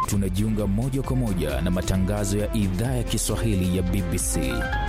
tunajiunga moja kwa moja na matangazo ya idhaa ya Kiswahili ya BBC.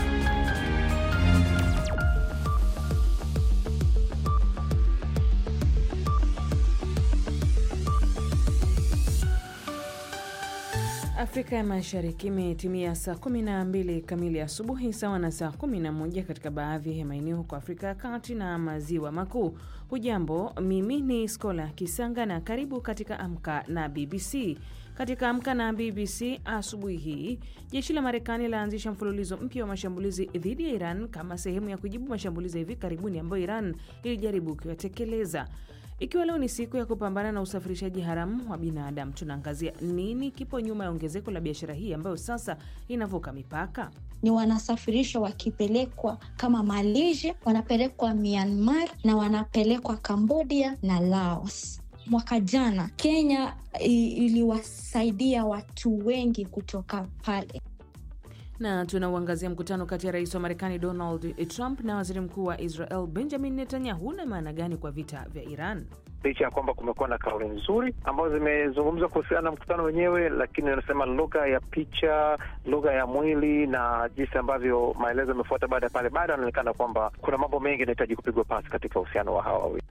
Afrika ya Mashariki imetimia saa 12 kamili asubuhi, sawa na saa 11 katika baadhi ya maeneo huko Afrika ya Kati na Maziwa Makuu. Hujambo, mimi ni Skola Kisanga na karibu katika Amka na BBC. Katika Amka na BBC asubuhi hii, jeshi la Marekani laanzisha mfululizo mpya wa mashambulizi dhidi ya Iran kama sehemu ya kujibu mashambulizi hivi karibuni ambayo Iran ilijaribu kuyatekeleza. Ikiwa leo ni siku ya kupambana na usafirishaji haramu wa binadamu, tunaangazia nini kipo nyuma ya ongezeko la biashara hii ambayo sasa inavuka mipaka. Ni wanasafirishwa wakipelekwa kama Malaysia, wanapelekwa Myanmar na wanapelekwa Cambodia na Laos. Mwaka jana Kenya iliwasaidia watu wengi kutoka pale. Na tunauangazia mkutano kati ya rais wa Marekani Donald Trump na waziri mkuu wa Israel Benjamin Netanyahu na maana gani kwa vita vya Iran. Licha ya kwamba kumekuwa na kauli nzuri ambazo zimezungumzwa kuhusiana na mkutano wenyewe, lakini wanasema lugha ya picha, lugha ya mwili na jinsi ambavyo maelezo yamefuata baada ya pale, bado inaonekana kwamba kuna mambo mengi yanahitaji kupigwa pasi katika uhusiano wa hawa wawili.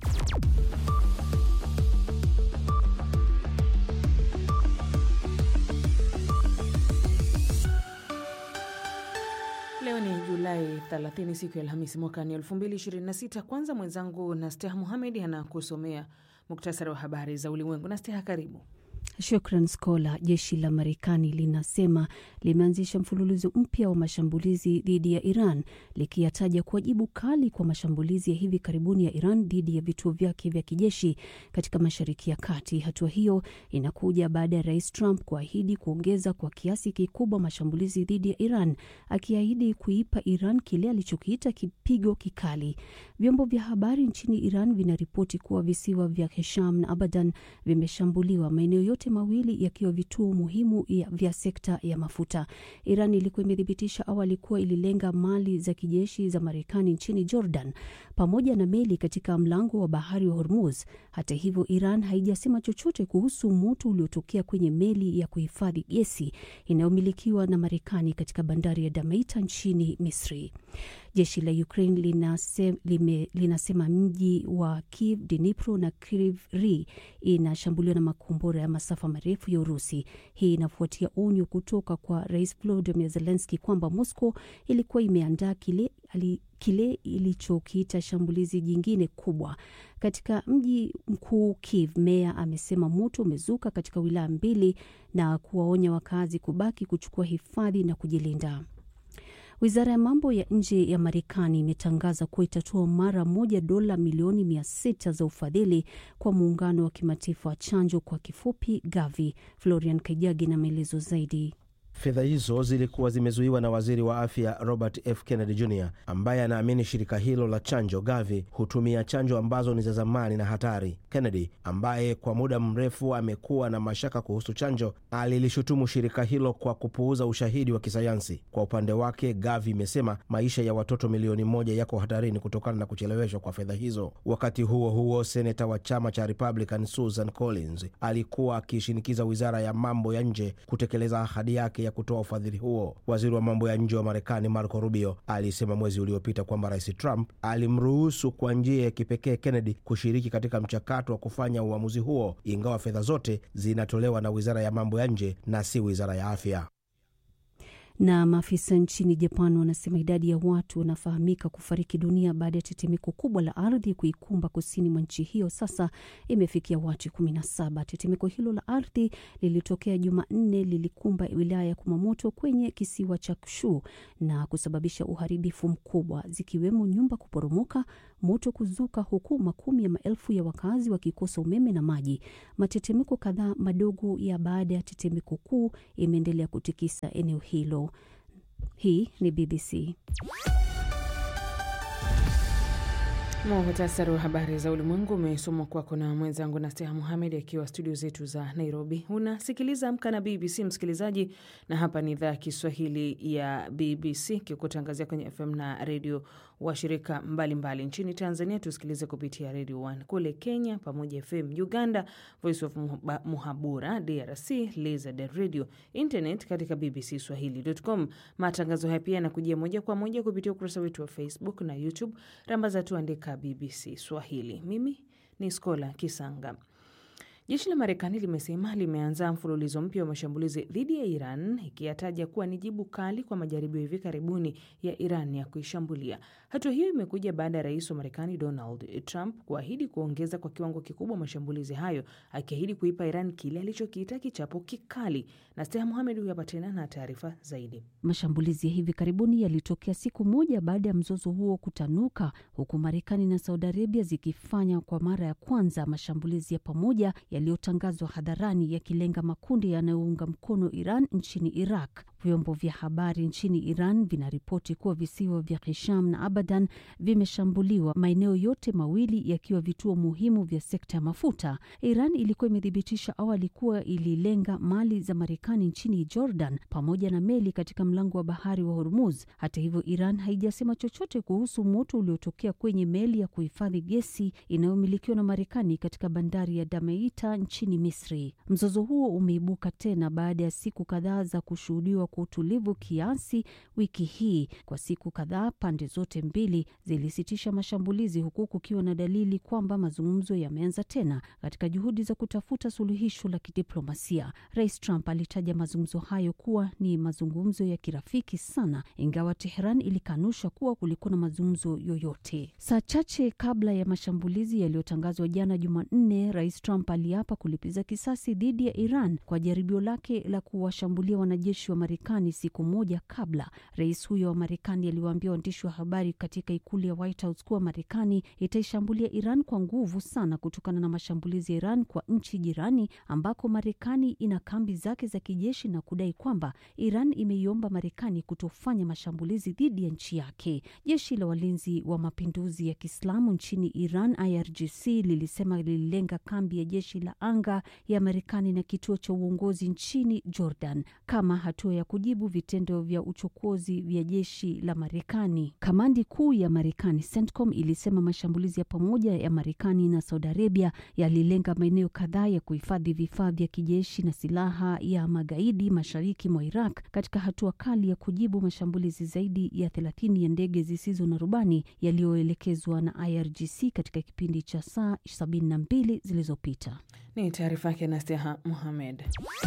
Leo ni Julai 30, siku ya Alhamisi, mwaka ni 2026. Kwanza mwenzangu Nasteha Mohamed anakusomea muktasari wa habari za ulimwengu. Nasteha, karibu. Shukran Skola. Jeshi la Marekani linasema limeanzisha mfululizo mpya wa mashambulizi dhidi ya Iran, likiyataja kuwa jibu kali kwa mashambulizi ya hivi karibuni ya Iran dhidi ya vituo vyake vya kijeshi katika Mashariki ya Kati. Hatua hiyo inakuja baada ya Rais Trump kuahidi kuongeza kwa kiasi kikubwa mashambulizi dhidi ya Iran, akiahidi kuipa Iran kile alichokiita kipigo kikali. Vyombo vya habari nchini Iran vinaripoti kuwa visiwa vya Hesham na Abadan vimeshambuliwa, maeneo yote mawili yakiwa vituo muhimu vya sekta ya mafuta. Iran ilikuwa imethibitisha awali kuwa ililenga mali za kijeshi za Marekani nchini Jordan pamoja na meli katika mlango wa bahari wa Hormuz. Hata hivyo, Iran haijasema chochote kuhusu moto uliotokea kwenye meli ya kuhifadhi gesi inayomilikiwa na Marekani katika bandari ya Damietta nchini Misri. Jeshi la Ukraine linasema mji wa Kiev, Dnipro na Kryvyi Rih inashambuliwa na makombora ya masafa marefu ya Urusi. Hii inafuatia onyo kutoka kwa Rais Volodymyr Zelensky kwamba Moscow ilikuwa imeandaa kile ilichokiita shambulizi jingine kubwa. Katika mji mkuu Kiev, meya amesema moto umezuka katika wilaya mbili na kuwaonya wakazi kubaki kuchukua hifadhi na kujilinda. Wizara ya mambo ya nje ya Marekani imetangaza kuwa itatoa mara moja dola milioni 600 za ufadhili kwa muungano wa kimataifa wa chanjo, kwa kifupi Gavi. Florian Kajagi na maelezo zaidi. Fedha hizo zilikuwa zimezuiwa na waziri wa afya Robert F. Kennedy Jr. ambaye anaamini shirika hilo la chanjo Gavi hutumia chanjo ambazo ni za zamani na hatari. Kennedy, ambaye kwa muda mrefu amekuwa na mashaka kuhusu chanjo, alilishutumu shirika hilo kwa kupuuza ushahidi wa kisayansi. Kwa upande wake, Gavi imesema maisha ya watoto milioni 1 yako hatarini kutokana na kucheleweshwa kwa fedha hizo. Wakati huo huo, seneta wa chama cha Republican Susan Collins alikuwa akishinikiza wizara ya mambo ya nje kutekeleza ahadi yake ya kutoa ufadhili huo. Waziri wa mambo ya nje wa Marekani Marco Rubio alisema mwezi uliopita kwamba Rais Trump alimruhusu kwa njia ya kipekee Kennedy kushiriki katika mchakato wa kufanya uamuzi huo, ingawa fedha zote zinatolewa na wizara ya mambo ya nje na si wizara ya afya. Na maafisa nchini Japan wanasema idadi ya watu wanafahamika kufariki dunia baada ya tetemeko kubwa la ardhi kuikumba kusini mwa nchi hiyo sasa imefikia watu 17. Tetemeko hilo la ardhi lilitokea Jumanne, lilikumba wilaya ya Kumamoto kwenye kisiwa cha Kyushu na kusababisha uharibifu mkubwa, zikiwemo nyumba kuporomoka, moto kuzuka, huku makumi ya maelfu ya wakazi wakikosa umeme na maji. Matetemeko kadhaa madogo ya baada ya tetemeko kuu imeendelea kutikisa eneo hilo. Hii ni BBC. Muhtasari wa habari za ulimwengu umesomwa kwako na mwenzangu Nasteha Mohamed akiwa studio zetu za Nairobi. Unasikiliza Amka na BBC, msikilizaji, na hapa ni idhaa ya Kiswahili ya BBC kikutangazia kwenye FM na radio washirika mbalimbali. Nchini Tanzania tusikilize kupitia Radio 1, kule Kenya Pamoja FM, Uganda Voice of Muhabura, DRC Lizard Radio, internet katika bbcswahili.com. Matangazo haya pia yanakujia moja kwa moja kupitia ukurasa wetu wa Facebook na YouTube, rambaza tuandika BBC Swahili. Mimi ni Skola Kisanga. Jeshi la Marekani limesema limeanza mfululizo mpya wa mashambulizi dhidi ya Iran, ikiyataja kuwa ni jibu kali kwa majaribio hivi karibuni ya Iran ya kuishambulia. Hatua hiyo imekuja baada ya Rais wa Marekani Donald Trump kuahidi kuongeza kwa kiwango kikubwa mashambulizi hayo, akiahidi kuipa Iran kile alichokiita kichapo kikali. Na Steha Mohamed huyu hapa tena na taarifa zaidi. Mashambulizi ya hivi karibuni yalitokea siku moja baada ya mzozo huo kutanuka, huku Marekani na Saudi Arabia zikifanya kwa mara ya kwanza mashambulizi ya pamoja yaliyotangazwa hadharani yakilenga makundi yanayounga mkono Iran nchini Iraq. Vyombo vya habari nchini Iran vinaripoti kuwa visiwa vya Hisham na Abadan vimeshambuliwa, maeneo yote mawili yakiwa vituo muhimu vya sekta ya mafuta. Iran ilikuwa imethibitisha awali kuwa ililenga mali za Marekani nchini Jordan pamoja na meli katika mlango wa bahari wa Hormuz. Hata hivyo, Iran haijasema chochote kuhusu moto uliotokea kwenye meli ya kuhifadhi gesi inayomilikiwa na Marekani katika bandari ya Dameita nchini Misri. Mzozo huo umeibuka tena baada ya siku kadhaa za kushuhudiwa kwa utulivu kiasi wiki hii. Kwa siku kadhaa pande zote mbili zilisitisha mashambulizi, huku kukiwa na dalili kwamba mazungumzo yameanza tena katika juhudi za kutafuta suluhisho la kidiplomasia. Rais Trump alitaja mazungumzo hayo kuwa ni mazungumzo ya kirafiki sana, ingawa Tehran ilikanusha kuwa kulikuwa na mazungumzo yoyote. Saa chache kabla ya mashambulizi yaliyotangazwa jana Jumanne, Rais Trump aliapa kulipiza kisasi dhidi ya Iran kwa jaribio lake la kuwashambulia wanajeshi wa Marekani siku moja kabla. Rais huyo wa Marekani aliwaambia waandishi wa habari katika ikulu ya White House kuwa Marekani itaishambulia Iran kwa nguvu sana kutokana na mashambulizi ya Iran kwa nchi jirani ambako Marekani ina kambi zake za kijeshi, na kudai kwamba Iran imeiomba Marekani kutofanya mashambulizi dhidi ya nchi yake. Jeshi la walinzi wa mapinduzi ya Kiislamu nchini Iran IRGC lilisema lililenga kambi ya jeshi la anga ya Marekani na kituo cha uongozi nchini Jordan kama hatua ya kujibu vitendo vya uchokozi vya jeshi la Marekani. Kamandi kuu ya Marekani CENTCOM ilisema mashambulizi ya pamoja ya Marekani na Saudi Arabia yalilenga maeneo kadhaa ya kuhifadhi vifaa vya kijeshi na silaha ya magaidi mashariki mwa Iraq, katika hatua kali ya kujibu mashambulizi zaidi ya 30 ya ndege zisizo na rubani yaliyoelekezwa na IRGC katika kipindi cha saa 72 zilizopita. Ni taarifa yake na Steha Mohamed.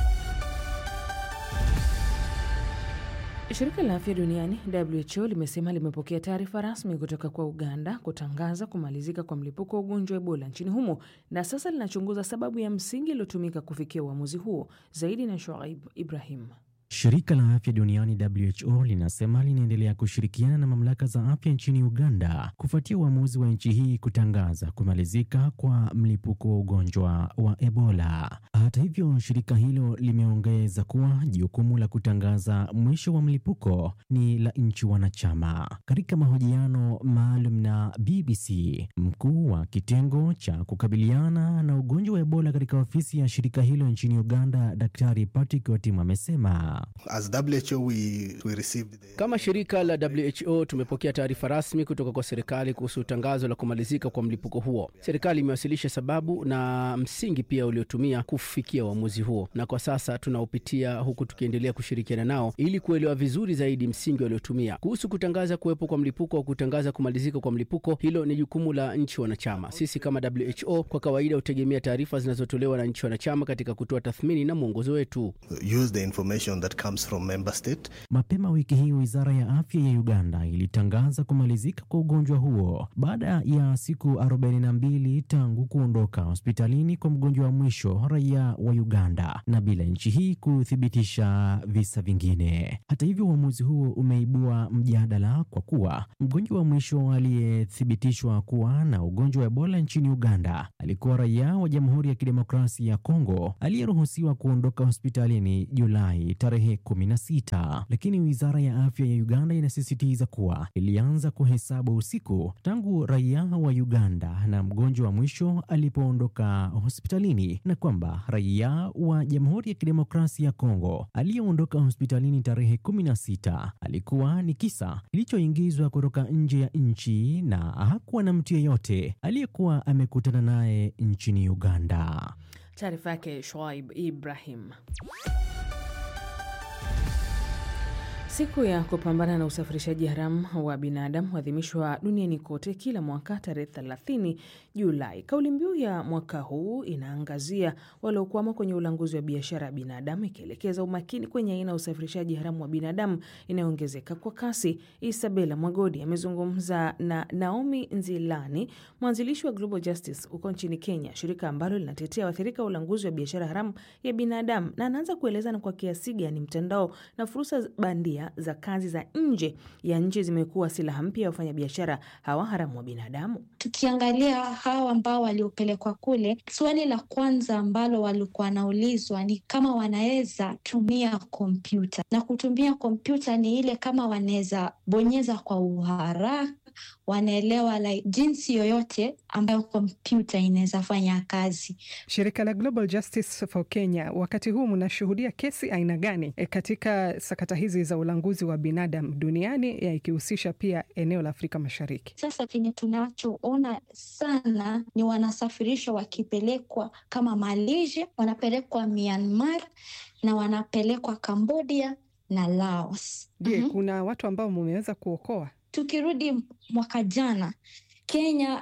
Shirika la Afya Duniani WHO limesema limepokea taarifa rasmi kutoka kwa Uganda kutangaza kumalizika kwa mlipuko wa ugonjwa wa Ebola nchini humo, na sasa linachunguza sababu ya msingi iliyotumika kufikia uamuzi huo. Zaidi na Shoaib Ibrahim. Shirika la Afya Duniani WHO linasema linaendelea kushirikiana na mamlaka za afya nchini Uganda kufuatia uamuzi wa nchi hii kutangaza kumalizika kwa mlipuko wa ugonjwa wa Ebola. Hata hivyo, shirika hilo limeongeza kuwa jukumu la kutangaza mwisho wa mlipuko ni la nchi wanachama. Katika mahojiano maalum na BBC, mkuu wa kitengo cha kukabiliana na ugonjwa wa Ebola katika ofisi ya shirika hilo nchini Uganda, Daktari Patrick Otim amesema, As WHO we received kama shirika la WHO tumepokea taarifa rasmi kutoka kwa serikali kuhusu tangazo la kumalizika kwa mlipuko huo. Serikali imewasilisha sababu na msingi pia uliotumia kufikia uamuzi huo, na kwa sasa tunaupitia huku tukiendelea kushirikiana nao ili kuelewa vizuri zaidi msingi waliotumia. Kuhusu kutangaza kuwepo kwa mlipuko au kutangaza kumalizika kwa mlipuko, hilo ni jukumu la nchi wanachama. Sisi kama WHO kwa kawaida hutegemea taarifa zinazotolewa na nchi wanachama katika kutoa tathmini na mwongozo wetu. Use the information that comes from member state. Mapema wiki hii Wizara ya Afya ya Uganda ilitangaza kumalizika kwa ugonjwa huo baada ya siku 42 tangu kuondoka hospitalini kwa mgonjwa wa mwisho raia wa Uganda, na bila nchi hii kuthibitisha visa vingine. Hata hivyo, uamuzi huo umeibua mjadala kwa kuwa mgonjwa wa mwisho aliyethibitishwa kuwa na ugonjwa wa Ebola nchini Uganda alikuwa raia wa Jamhuri ya Kidemokrasia ya Kongo aliyeruhusiwa kuondoka hospitalini Julai tarehe tarehe 16, lakini wizara ya afya ya Uganda inasisitiza kuwa ilianza kuhesabu usiku tangu raia wa Uganda na mgonjwa wa mwisho alipoondoka hospitalini, na kwamba raia wa Jamhuri ya Kidemokrasia ya Kongo aliyeondoka hospitalini tarehe 16 alikuwa ni kisa kilichoingizwa kutoka nje ya nchi na hakuwa na mtu yeyote aliyekuwa amekutana naye nchini Uganda. Taarifa yake Shoaib Ibrahim. Siku ya kupambana na usafirishaji haramu wa binadamu huadhimishwa duniani kote kila mwaka tarehe 30 Julai. Kauli mbiu ya mwaka huu inaangazia waliokwama kwenye ulanguzi wa biashara ya binadamu, ikielekeza umakini kwenye aina ya usafirishaji haramu wa binadamu inayoongezeka kwa kasi. Isabella Mwagodi amezungumza na Naomi Nzilani, mwanzilishi wa Global Justice huko nchini Kenya, shirika ambalo linatetea waathirika wa ulanguzi wa biashara haramu ya binadamu, na anaanza kueleza na kwa kiasi gani mtandao na fursa bandia za kazi za nje ya nchi zimekuwa silaha mpya ya wafanyabiashara hawa haramu wa binadamu. Tukiangalia hawa ambao waliopelekwa kule, swali la kwanza ambalo walikuwa wanaulizwa ni kama wanaweza tumia kompyuta, na kutumia kompyuta ni ile kama wanaweza bonyeza kwa uharaka, wanaelewa jinsi yoyote ambayo kompyuta inaweza fanya kazi. Shirika la Global Justice for Kenya, wakati huu mnashuhudia kesi aina gani katika sakata hizi za ulanguzi wa binadamu duniani, ikihusisha pia eneo la Afrika Mashariki? Sasa kenye tunachoona sana ni wanasafirishwa wakipelekwa kama Malaysia, wanapelekwa Myanmar na wanapelekwa Cambodia na Laos. Je, kuna watu ambao mmeweza kuokoa? Tukirudi mwaka jana, Kenya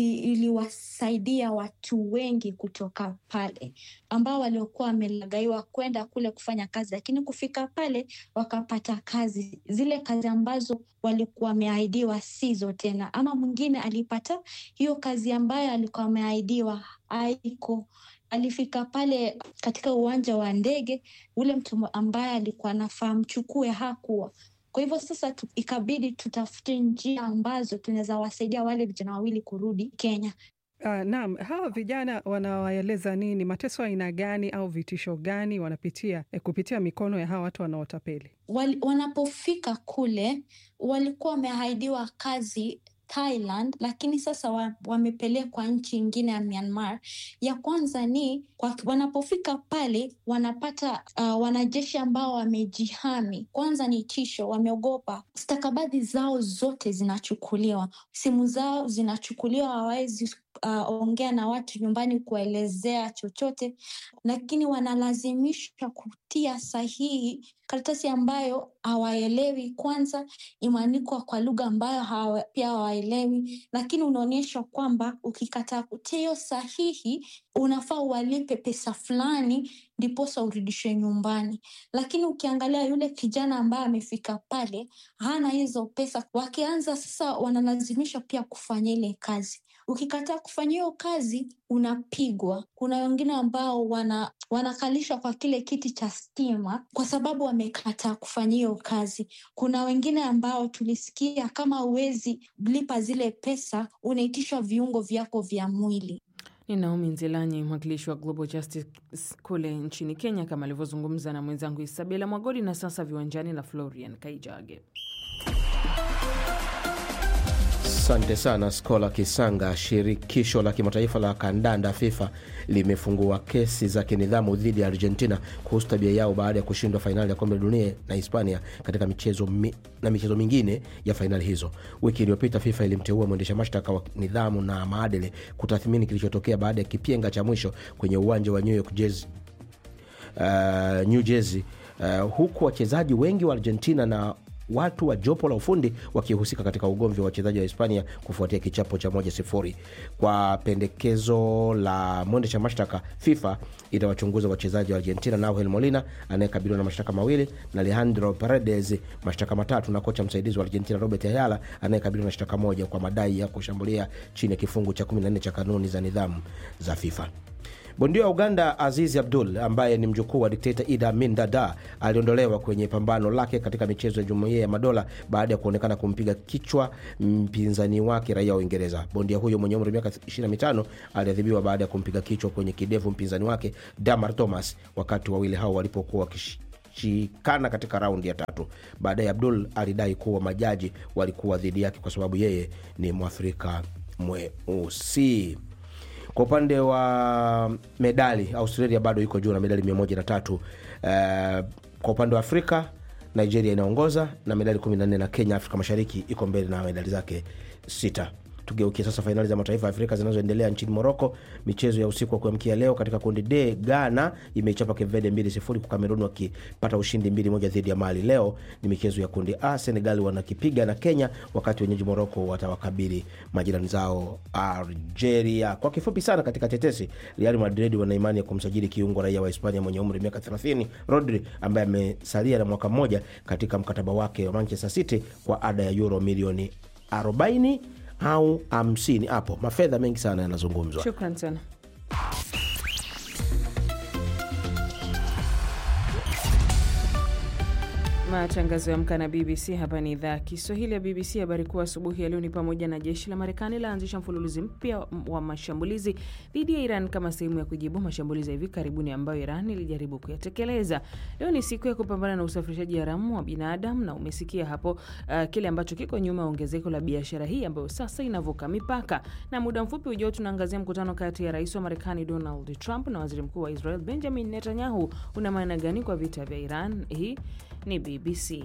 iliwasaidia watu wengi kutoka pale ambao waliokuwa wamelagaiwa kwenda kule kufanya kazi, lakini kufika pale wakapata kazi. Zile kazi ambazo walikuwa wameahidiwa sizo tena, ama mwingine alipata hiyo kazi ambayo alikuwa ameahidiwa haiko. Alifika pale katika uwanja wa ndege, ule mtu ambaye alikuwa anafaa mchukue hakuwa. Kwa hivyo sasa ikabidi tutafute njia ambazo tunaweza wasaidia wale vijana wawili kurudi Kenya. Naam, hawa vijana wanawaeleza nini? Mateso aina gani au vitisho gani wanapitia kupitia mikono ya hawa watu wanaotapeli? Wanapofika kule walikuwa wameahidiwa kazi Thailand, lakini sasa wamepelekwa nchi nyingine ya Myanmar. Ya kwanza ni wanapofika pale wanapata wanajeshi ambao wamejihami. Kwanza ni tisho, wameogopa. Stakabadhi zao zote zinachukuliwa, simu zao zinachukuliwa, hawawezi ongea na watu nyumbani kuelezea chochote, lakini wanalazimishwa kutia sahihi karatasi ambayo hawaelewi. Kwanza imeandikwa kwa lugha ambayo pia hawaelewi, lakini unaonyeshwa kwamba ukikataa kutia sahihi unafaa walipe pesa fulani ndiposa urudishwe nyumbani. Lakini ukiangalia yule kijana ambaye amefika pale hana hizo pesa. Wakianza sasa wanalazimishwa pia kufanya ile kazi. Ukikataa kufanya hiyo kazi unapigwa. Kuna wengine ambao wanakalishwa kwa kile kiti cha stima kwa sababu wamekataa kufanya hiyo kazi. Kuna wengine ambao tulisikia kama huwezi lipa zile pesa unaitishwa viungo vyako vya mwili. Ni Naomi Nzilani, mwakilishi wa Global Justice kule nchini Kenya, kama alivyozungumza na mwenzangu Isabella Mwagodi. Na sasa viwanjani na Florian Kaijage. Asante sana Skola Kisanga. Shirikisho la kimataifa la kandanda FIFA limefungua kesi za kinidhamu dhidi ya Argentina kuhusu tabia yao baada ya kushindwa fainali ya kombe la dunia na Hispania katika michezo mingine ya fainali hizo. Wiki iliyopita FIFA ilimteua mwendesha mashtaka wa nidhamu na maadili kutathmini kilichotokea baada ya kipenga cha mwisho kwenye uwanja wa New Jersey, huku wachezaji wengi wa Argentina na watu wa jopo la ufundi wakihusika katika ugomvi wa wachezaji wa Hispania kufuatia kichapo cha 1-0. Kwa pendekezo la mwendesha mashtaka, FIFA itawachunguza wachezaji wa Argentina Nahuel Molina anayekabiliwa na mashtaka mawili na Alejandro Paredes mashtaka matatu, na kocha msaidizi wa Argentina Robert Ayala anayekabiliwa na mashtaka moja kwa madai ya kushambulia chini ya kifungu cha 14 cha kanuni za nidhamu za FIFA. Bondia wa Uganda Azizi Abdul, ambaye ni mjukuu wa dikteta Idi Amin Dada, aliondolewa kwenye pambano lake katika michezo ya Jumuiya ya Madola baada ya kuonekana kumpiga kichwa mpinzani wake raia wa Uingereza. Bondia huyo mwenye umri wa miaka 25 aliadhibiwa baada ya kumpiga kichwa kwenye kidevu mpinzani wake Damar Thomas wakati wawili hao walipokuwa wakashikana katika raundi ya 3. Baadaye Abdul alidai kuwa majaji walikuwa dhidi yake kwa sababu yeye ni Mwafrika mweusi. Kwa upande wa medali, Australia bado iko juu na medali 103. Kwa upande wa Afrika, Nigeria inaongoza na medali 14 na Kenya Afrika Mashariki iko mbele na medali zake 6. Tugeukie sasa finali za mataifa ya Afrika zinazoendelea nchini Morocco. Michezo ya usiku wa kuamkia leo katika kundi D, Ghana imeichapa Cape Verde 2-0 kwa Cameroon wakipata ushindi 2-1 dhidi ya Mali. Leo ni michezo ya kundi A, Senegal wanakipiga na Kenya wakati wenyeji Morocco watawakabili majirani zao Algeria. Kwa kifupi sana katika tetesi, Real Madrid wana imani ya kumsajili kiungo raia wa Hispania mwenye umri miaka 30 Rodri ambaye amesalia na mwaka mmoja katika mkataba wake wa Manchester City kwa ada ya euro milioni 40 au 50. Hapo mafedha mengi sana yanazungumzwa. Shukrani sana. Matangazo ya Amka na BBC. Hapa ni idhaa Kiswahili ya BBC. Habari kuu asubuhi ya leo ni pamoja na jeshi la Marekani laanzisha mfululizo mpya wa mashambulizi dhidi ya Iran kama sehemu ya kujibu mashambulizi ya hivi karibuni ambayo Iran ilijaribu kuyatekeleza. Leo ni siku ya kupambana na usafirishaji haramu wa binadamu, na umesikia hapo kile ambacho kiko nyuma ongezeko la biashara hii ambayo sasa inavuka mipaka. Na muda mfupi ujao tunaangazia mkutano kati ya Rais wa Marekani Donald Trump na Waziri Mkuu wa Israel Benjamin Netanyahu. Una maana gani kwa vita vya Iran? Hii ni BBC.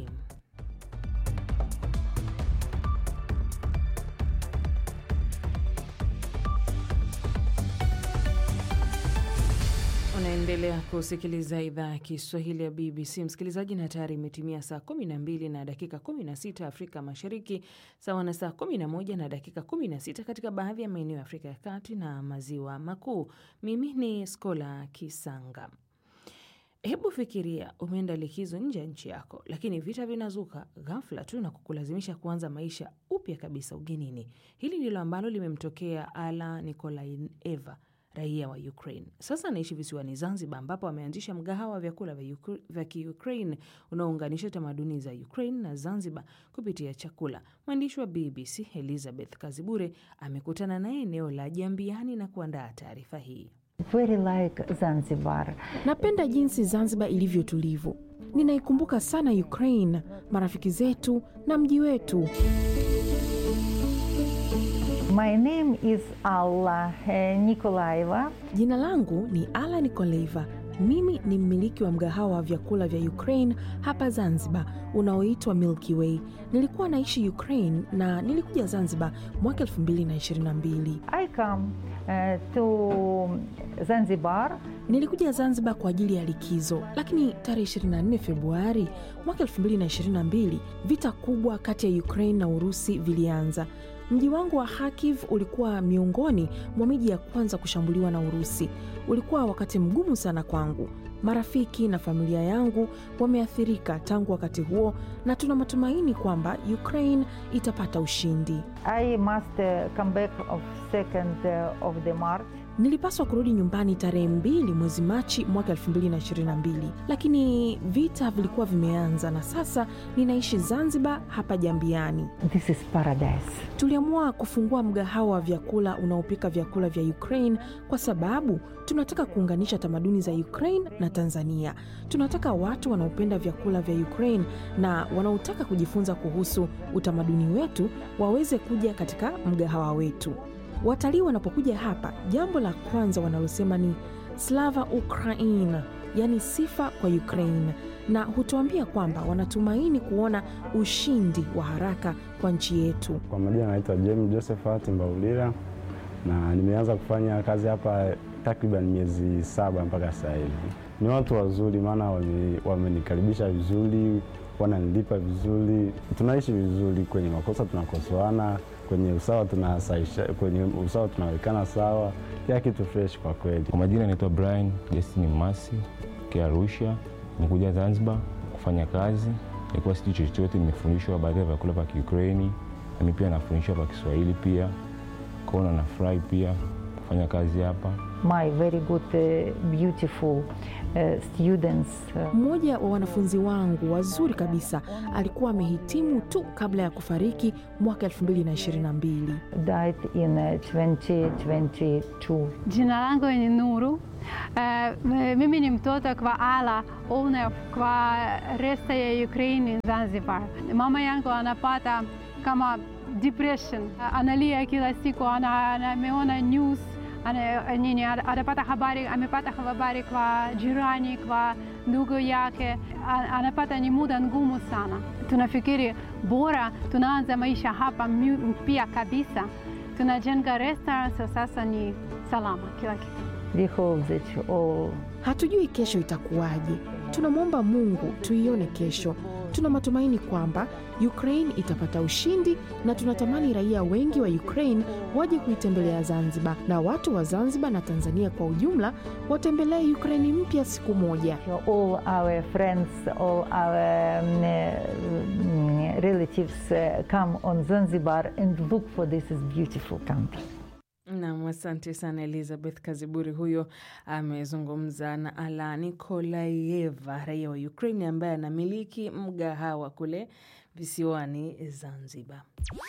Unaendelea kusikiliza idhaa ya Kiswahili ya BBC. Msikilizaji, na tayari imetimia saa 12 na dakika 16 Afrika Mashariki, sawa na saa 11 na dakika 16 katika baadhi ya maeneo ya Afrika ya Kati na Maziwa Makuu. Mimi ni Skola Kisanga. Hebu fikiria umeenda likizo nje ya nchi yako, lakini vita vinazuka ghafla tu na kukulazimisha kuanza maisha upya kabisa ugenini. Hili ndilo ambalo limemtokea Alla Nikolaeva, raia wa Ukraine. Sasa anaishi visiwani Zanzibar ambapo ameanzisha mgahawa wa vyakula vya Kiukraine unaounganisha tamaduni za Ukraine na Zanzibar kupitia chakula. Mwandishi wa BBC Elizabeth Kazibure amekutana naye eneo la Jambiani na kuandaa taarifa hii. Very like Zanzibar. Napenda jinsi Zanzibar ilivyo tulivu. Ninaikumbuka sana Ukraine, marafiki zetu na mji wetu. My name is Alla Nikolaeva. Jina langu ni Alla Nikolaeva. Mimi ni mmiliki wa mgahawa wa vyakula vya Ukraine hapa Zanzibar unaoitwa Milky Way. Nilikuwa naishi Ukraine na nilikuja Zanzibar mwaka 2022. I come to Zanzibar. Nilikuja Zanzibar kwa ajili ya likizo, lakini tarehe 24 Februari mwaka 2022 vita kubwa kati ya Ukraine na Urusi vilianza. Mji wangu wa Kharkiv ulikuwa miongoni mwa miji ya kwanza kushambuliwa na Urusi. Ulikuwa wakati mgumu sana kwangu. Marafiki na familia yangu wameathirika tangu wakati huo, na tuna matumaini kwamba Ukraine itapata ushindi. I must come back of 2nd of the March. Nilipaswa kurudi nyumbani tarehe 2 mwezi Machi mwaka 2022, lakini vita vilikuwa vimeanza na sasa ninaishi Zanzibar hapa Jambiani. This is paradise. Tuliamua kufungua mgahawa wa vyakula unaopika vyakula vya Ukraine kwa sababu tunataka kuunganisha tamaduni za Ukraine na Tanzania. Tunataka watu wanaopenda vyakula vya Ukraine na wanaotaka kujifunza kuhusu utamaduni wetu waweze kuja katika mgahawa wetu. Watalii wanapokuja hapa, jambo la kwanza wanalosema ni Slava Ukraina, yani sifa kwa Ukraine, na hutuambia kwamba wanatumaini kuona ushindi wa haraka kwa nchi yetu. Kwa majina naitwa James Josephat Mbaulira na nimeanza kufanya kazi hapa takriban miezi 7 mpaka sasa hivi. Ni watu wazuri, maana wamenikaribisha vizuri, wananilipa vizuri, tunaishi vizuri, kwenye makosa tunakosoana, kwenye usawa tunawekana sawa, kila kitu fresh kwa kweli. Kwa majina naitwa Brian Destiny Masi, kwa Arusha, nikuja Zanzibar kufanya kazi. Nilikuwa sijui chochote, nimefundishwa baadhi ya vyakula vya Kiukraini, na mimi pia nafundishwa kwa Kiswahili pia. Kwa hiyo nafurahi pia kufanya kazi hapa. my very good, beautiful students. Mmoja wa wanafunzi wangu wazuri kabisa alikuwa amehitimu tu kabla ya kufariki mwaka 2022. Died in 2022. Jina langu ni Nuru. Mimi ni mtoto kwa ala ulne kwa resta ya Ukraine Zanzibar. Mama yangu anapata kama depression. Analia kila siku, ameona news, anapata habari kwa jirani, kwa ndugu yake. Anapata ni muda ngumu sana. Tunafikiri bora tunaanza maisha hapa mpya kabisa. Tunajenga restaurant, sasa ni salama kila kitu. Hatujui kesho itakuwaje. Tunamwomba Mungu tuione kesho. Tuna matumaini kwamba Ukraine itapata ushindi na tunatamani raia wengi wa Ukraine waje kuitembelea Zanzibar na watu wa Zanzibar na Tanzania kwa ujumla watembelee Ukraine mpya siku moja. All our friends, all our relatives come on Zanzibar and look for this beautiful country. Na asante sana Elizabeth Kaziburi. Huyo amezungumza na Ala Nikolaeva, raia wa Ukraine ambaye anamiliki mgahawa kule visiwani Zanzibar.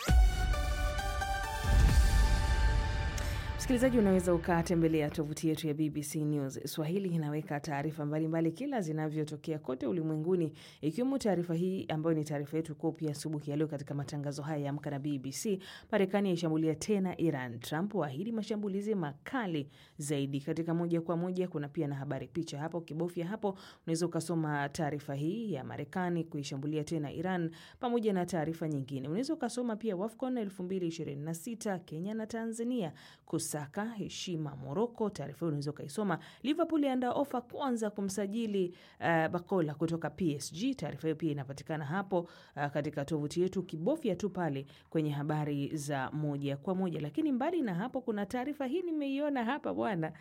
Msikilizaji, unaweza ukatembelea tovuti yetu ya BBC News Swahili. Inaweka taarifa mbalimbali kila zinavyotokea kote ulimwenguni, ikiwemo taarifa hii ambayo ni taarifa yetu kuu pia asubuhi ya leo katika matangazo haya ya Amka na BBC. Marekani yaishambulia tena Iran. Trump waahidi mashambulizi makali zaidi. Katika moja kwa moja kuna pia na habari picha hapo, ukibofya hapo unaweza ukasoma taarifa hii ya Marekani kuishambulia tena Iran pamoja na taarifa nyingine. Unaweza ukasoma pia WAFCON 2026 Kenya na Tanzania kusaka heshima Morocco. Taarifa unaweza kaisoma. Liverpool yaandaa ofa kwanza kumsajili Bakola kutoka PSG. Taarifa hiyo pia inapatikana hapo katika tovuti yetu, kibofya tu pale kwenye habari za moja kwa moja. Lakini mbali na hapo kuna taarifa hii nimeiona hapa bwana.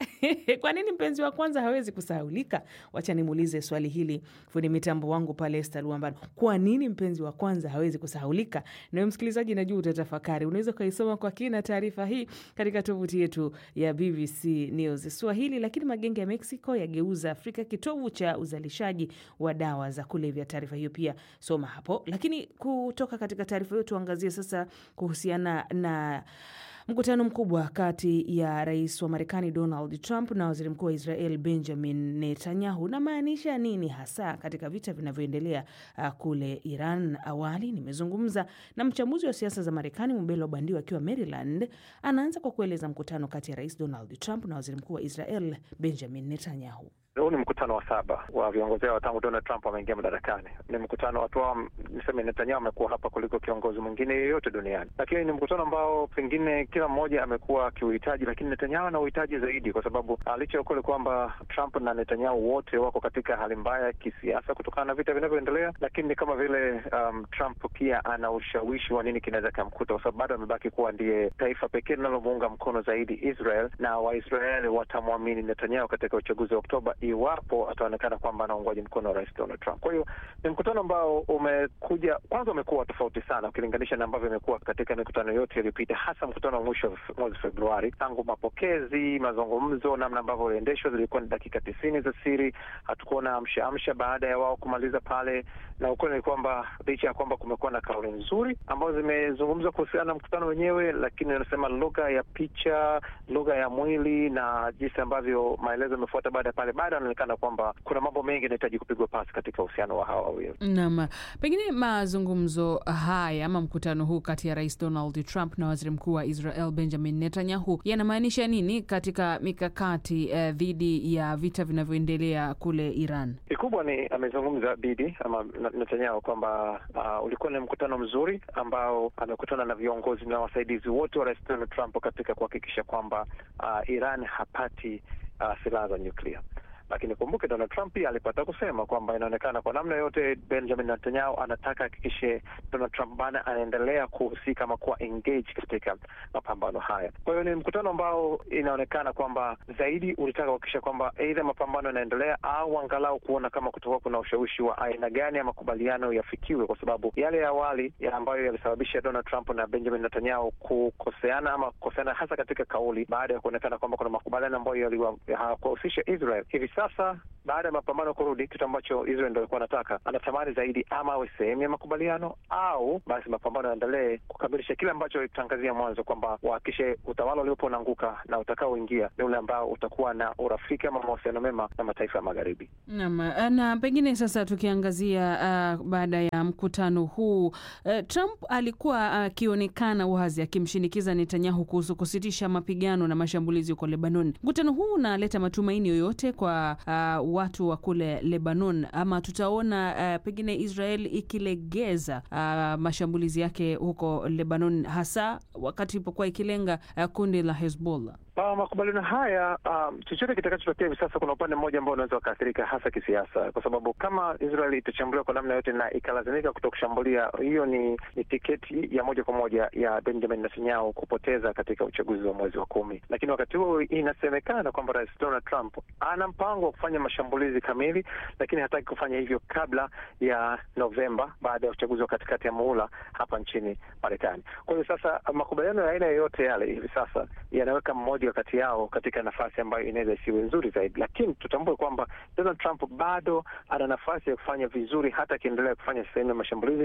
Kwa nini mpenzi wa kwanza hawezi kusahaulika? Wacha nimuulize swali hili fundi mitambo wangu pale Esther Luambano. Kwa nini mpenzi wa kwanza hawezi kusahaulika? Na msikilizaji, najua utatafakari. Unaweza kaisoma kwa kina taarifa hii katika tovuti yetu ya BBC News Swahili. Lakini magenge ya Mexico yageuza Afrika kitovu cha uzalishaji wa dawa za kulevya. Taarifa hiyo pia soma hapo. Lakini kutoka katika taarifa hiyo tuangazie sasa kuhusiana na mkutano mkubwa kati ya rais wa Marekani Donald Trump na waziri mkuu wa Israel Benjamin Netanyahu. Na maanisha nini hasa katika vita vinavyoendelea kule Iran? Awali nimezungumza na mchambuzi wa siasa za Marekani Mbelo Bandio akiwa Maryland. Anaanza kwa kueleza mkutano kati ya rais Donald Trump na waziri mkuu wa Israel Benjamin Netanyahu. Huu ni mkutano wa 7 wa viongozi wa tangu Donald Trump ameingia madarakani. Ni mkutano watu wao, niseme Netanyahu amekuwa hapa kuliko kiongozi mwingine yeyote duniani. Lakini ni mkutano ambao pengine kila mmoja amekuwa akiuhitaji, lakini Netanyahu ana uhitaji zaidi kwa sababu licha ya kule kwamba Trump na Netanyahu wote wako katika hali mbaya ya kisiasa kutokana na vita vinavyoendelea, lakini kama vile Trump pia ana ushawishi wa nini kinaweza kumkuta, kwa sababu bado amebaki kuwa ndiye taifa pekee linalomuunga mkono zaidi Israel, na Waisraeli watamwamini Netanyahu katika uchaguzi wa Oktoba iwapo ataonekana kwamba anaungwaji mkono wa rais Donald Trump. Kwa hiyo ni mkutano ambao umekuja, kwanza umekuwa tofauti sana ukilinganisha na ambavyo imekuwa katika mikutano yote iliyopita, hasa mkutano wa mwisho mwezi Februari. Tangu mapokezi, mazungumzo, namna ambavyo uliendeshwa zilikuwa ni dakika 90 za siri. Hatukuona amsha baada ya wao kumaliza pale, na ukweli ni kwamba licha ya kwamba kumekuwa na kauli nzuri ambazo zimezungumzwa kuhusiana na mkutano wenyewe, lakini wanasema lugha ya picha, lugha ya mwili na jinsi ambavyo maelezo yamefuata baada ya pale, baada inaonekana kwamba kuna mambo mengi yanahitaji kupigwa pasi katika uhusiano wa hawa wawili. Naam, pengine mazungumzo haya ama mkutano huu kati ya rais Donald Trump na waziri mkuu wa Israel Benjamin Netanyahu yanamaanisha nini katika mikakati dhidi ya vita vinavyoendelea kule Iran? Kikubwa ni amezungumza Bibi ama Netanyahu kwamba ulikuwa ni mkutano mzuri ambao amekutana na viongozi na wasaidizi wote wa rais Donald Trump katika kuhakikisha kwamba Iran hapati silaha za nyuklia. Lakini kumbuke Donald Trump pia alipata kusema kwamba inaonekana kwa namna yote Benjamin Netanyahu anataka hakikishe Donald Trump bana anaendelea kuhusika ama kuwa engage katika mapambano haya. Kwa hiyo ni mkutano ambao inaonekana kwamba zaidi ulitaka kuhakikisha kwamba aidha mapambano yanaendelea au angalau kuona kama kutoka kuna ushawishi wa aina gani ya makubaliano yafikiwe, kwa sababu yale ya awali ambayo yalisababisha Donald Trump na Benjamin Netanyahu kukoseana hasa katika kauli, baada ya kuonekana kwamba kuna makubaliano ambayo hayakuhusisha Israel. Hivi sasa baada ya mapambano kurudi, kitu ambacho Israel ndio alikuwa anataka, anatamani zaidi ama awe sehemu ya makubaliano au basi mapambano yaendelee kukamilisha kile ambacho alitangazia mwanzo kwamba wahakikishe utawala uliopo unaanguka na utakaoingia ni ule ambao utakuwa na urafiki ama mahusiano mema na mataifa ya magharibi. Na pengine sasa tukiangazia baada ya mkutano huu, Trump alikuwa akionekana wazi akimshinikiza Netanyahu kuhusu kusitisha mapigano na mashambulizi huko Lebanon. Mkutano huu unaleta matumaini yoyote kwa watu wa kule Lebanon, ama tutaona pengine Israel ikilegeza mashambulizi yake huko Lebanon, hasa wakati ilipokuwa ikilenga kundi la Hezbollah? Makubaliano haya chochote kitakachotokea hivi sasa, kuna upande mmoja ambao unaweza ukaathirika hasa kisiasa, kwa sababu kama Israel itashambuliwa kwa namna yote na ikalazimika kutokushambulia, hiyo ni tiketi ya moja kwa moja ya Benjamin Netanyahu kupoteza katika uchaguzi wa mwezi wa 10. Lakini wakati huo inasemekana kwamba Rais Donald Trump ana mpango wa kufanya mashambulizi kamili, lakini hataki kufanya hivyo kabla ya Novemba, baada ya uchaguzi wa katikati ya muhula hapa nchini Marekani. Kwa hiyo sasa makubaliano ya aina yoyote yale hivi sasa yanaweka mmoja kati yao katika nafasi ambayo inaweza isiwe nzuri zaidi, lakini tutambue kwamba Donald Trump bado ana nafasi ya kufanya vizuri hata akiendelea kufanya sehemu ya mashambulizi.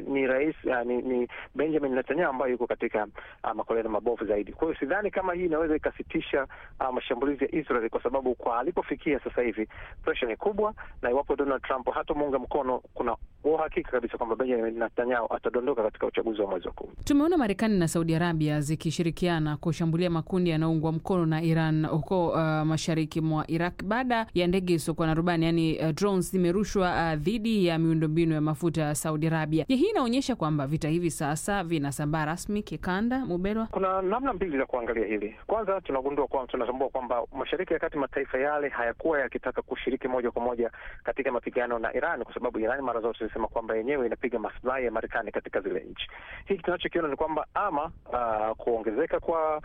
Ni Benjamin Netanyahu ambaye yuko katika makubaliano mabovu zaidi. Kwa hiyo sidhani kama hii inaweza ikasitisha mashambulizi ya Israel, kwa sababu kwa alipofikia sasa hivi pressure ni kubwa, na iwapo Donald Trump hatamuunga mkono, kuna uhakika kabisa kwamba Benjamin Netanyahu atadondoka katika uchaguzi wa mwezi wa 10. Tumeona Marekani na Saudi Arabia zikishirikiana kushambulia makundi yanayoungwa mkono na Iran huko mashariki mwa Iraq baada ya ndege isiyokuwa na rubani, yani drones, zimerushwa dhidi ya miundombinu ya mafuta ya Saudi Arabia. Hii inaonyesha kwamba vita hivi sasa vinasambaa rasmi kikanda. Mubelwa, kuna namna mbili za kuangalia hili. Kwanza tunatambua kwamba Mashariki ya Kati mataifa yale hayakuwa yakitaka kushiriki moja kwa moja katika mapigano na Iran, kwa sababu Iran mara zote ilisema kwamba yenyewe inapiga maslahi ya Marekani katika zile nchi. Hiki tunachokiona ni kwamba ama kuongezeka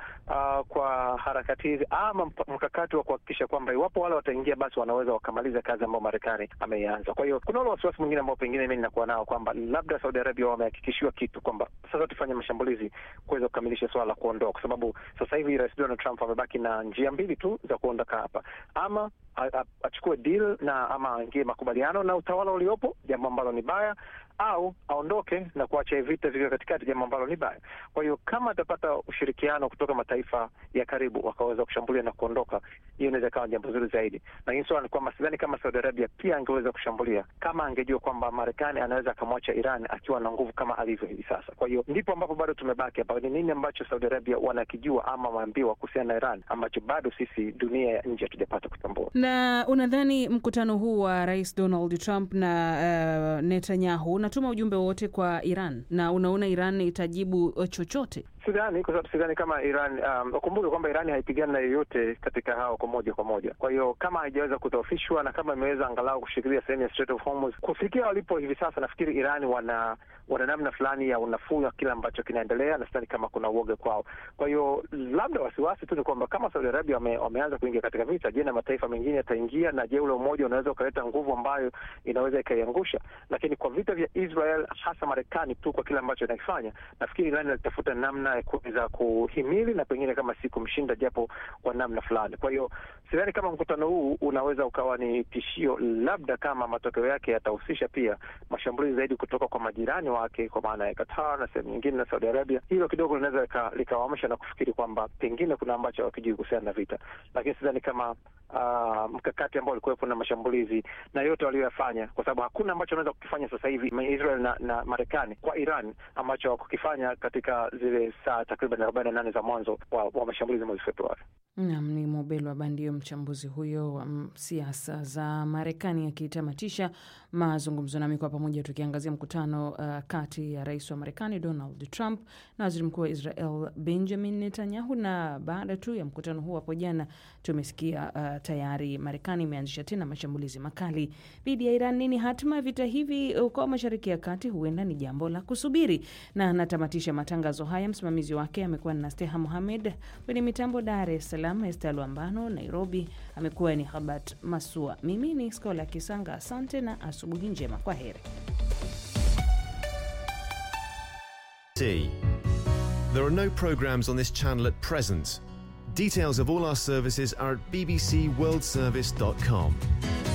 kwa harakati hizi ama mkakati wa kuhakikisha kwamba iwapo wale wataingia, basi wanaweza wakamaliza kazi ambayo Marekani ameianza. Kwa hiyo kuna ule wasiwasi mwingine ambao pengine mimi ninakuwa nao kwamba labda Saudi Arabia wamehakikishiwa kitu kwamba sasa tufanye mashambulizi kuweza kukamilisha swala la kuondoa, kwa sababu sasa hivi Rais Donald Trump amebaki na njia mbili tu za kuondoka hapa: ama achukue deal na ama aingie makubaliano na utawala uliopo, jambo ambalo ni baya, au aondoke na kuacha vita vivyo katikati, jambo ambalo ni baya. Kwa hiyo kama atapata ushirikiano kutoka mataifa ya karibu wakaweza kushambulia na kuondoka, hiyo inaweza kuwa jambo zuri zaidi. Na hii swala ni kwamba sidhani kama Saudi Arabia pia angeweza kushambulia kama angejua kwamba Marekani anaweza akamwacha Iran akiwa na nguvu kama alivyo hivi sasa. Kwa hiyo ndipo ambapo bado tumebaki hapa, ni nini ambacho Saudi Arabia wanakijua ama waambiwa kuhusiana na Iran ambacho bado sisi dunia ya nje hatujapata kutambua. Na unadhani mkutano huu wa Rais Donald Trump na Netanyahu unatuma ujumbe wote kwa Iran, na unaona Iran itajibu chochote? Sidhani, kwa sababu sidhani kama Iran, ukumbuke kwamba Iran haipigani na yoyote katika hao kwa moja kwa moja. Kwa hiyo kama haijaweza kudhoofishwa na kama imeweza angalau kushikilia sehemu ya Strait of Hormuz kufikia walipo hivi sasa, nafikiri Iran wana namna fulani ya unafuu ya kile ambacho kinaendelea, na sidhani kama kuna uoga kwao. Kwa hiyo labda wasiwasi tu ni kwamba kama Saudi Arabia wameanza kuingia katika vita, je, na mataifa mengine yataingia, na je ule umoja unaweza ukaleta nguvu ambayo inaweza ikaiangusha? Lakini kwa vita vya Israel, hasa Marekani tu kwa kile ambacho inakifanya, nafikiri Iran inatafuta namna ya kuweza kuhimili na pengine kama si kumshinda japo kwa namna fulani. Kwa hiyo sidhani kama mkutano huu unaweza ukawa ni tishio, labda kama matokeo yake yatahusisha pia mashambulizi zaidi kutoka kwa majirani wake, kwa maana ya Qatar na sehemu nyingine na Saudi Arabia. Hilo kidogo linaweza likawaamsha na kufikiri kwamba pengine kuna ambacho hawakijui kuhusiana na vita, lakini sidhani kama mkakati ambao ulikuwepo na mashambulizi na yote walioyafanya, kwa sababu hakuna ambacho wanaweza kukifanya sasa hivi Israel na Marekani kwa Iran ambacho hawakukifanya katika zile saa takriban 48 za mwanzo wa mashambulizi mwezi Februari. Naam, ni Mobelwa Bandio, mchambuzi huyo wa siasa za Marekani, akitamatisha mazungumzo nami kwa pamoja, tukiangazia mkutano kati ya rais wa Marekani Donald Trump na waziri mkuu wa Israel Benjamin Netanyahu. Na baada tu ya mkutano huo hapo jana, tumesikia tayari Marekani imeanzisha tena mashambulizi makali dhidi ya Iran. Nini hatima ya vita hivi kwa Mashariki ya Kati? Huenda ni jambo la kusubiri. Na natamatisha matangazo haya, msimamizi wake amekuwa ni Nasteha Mohamed, kwenye mitambo Dar es Salaam Esther Luambano, Nairobi amekuwa ni Habat Masua, mimi ni Skola Kisanga. Asante na asubuhi njema, kwa heri. There are no programs on this channel at present. Details of all our services are at bbcworldservice.com.